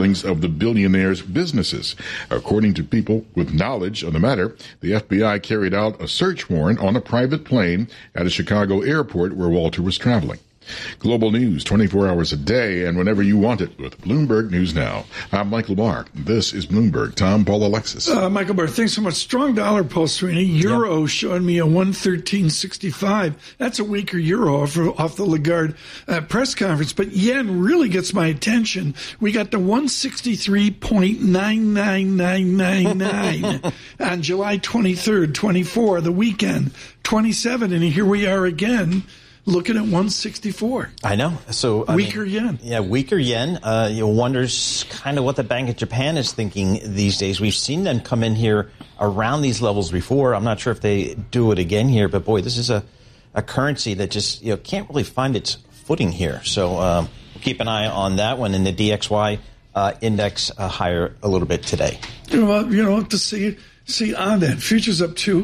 of the billionaire's businesses. According to people with knowledge of the matter, the FBI carried out a search warrant on a private plane at a Chicago airport where Walter was traveling. Global news 24 hours a day and whenever you want it with Bloomberg News Now. I'm Michael Barr. This is Bloomberg. Tom, Paul, Alexis. Michael Barr, thanks so much. Strong dollar, Paul Sereni. Euro showing me a 113.65. That's a weaker euro off the Lagarde press conference. But yen really gets my attention. We got the 163.99999 on July 23rd, 24, the weekend, 27. And here we are again. Looking at 164. I know. So weaker yen. Yeah, weaker yen. Wonders kind of what the Bank of Japan is thinking these days. We've seen them come in here around these levels before. I'm not sure if they do it again here, but boy, this is a currency that just can't really find its footing here. So we'll keep an eye on that one. And the DXY index higher a little bit today. To see on that futures up 2.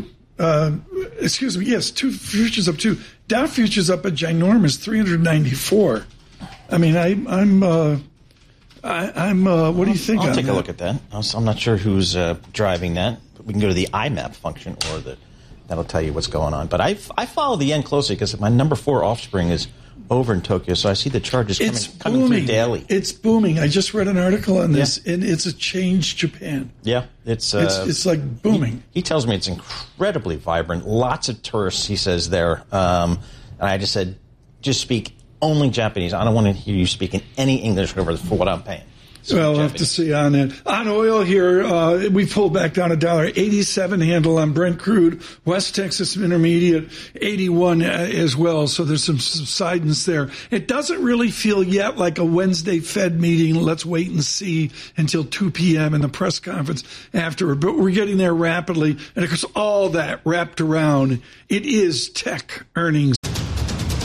Two futures up 2. Dow futures up a ginormous 394. I mean, I'm. What do you think? I'll take a look at that. I'm not sure who's driving that. But we can go to the IMAP function, or that'll tell you what's going on. But I follow the yen closely because my number 4 offspring is over in Tokyo, so I see the charges coming through daily. It's booming. I just read an article on this, and it's a changed Japan. Yeah, it's like booming. He tells me it's incredibly vibrant. Lots of tourists, he says there. And I just said, just speak only Japanese. I don't want to hear you speaking any English for what I'm paying. Well, we'll have to see on that. On oil here, we pulled back down $1.87 handle on Brent crude. West Texas Intermediate, 81 as well. So there's some subsidence there. It doesn't really feel yet like a Wednesday Fed meeting. Let's wait and see until 2 p.m. in the press conference afterward. But we're getting there rapidly. And of course, all that wrapped around, it is tech earnings.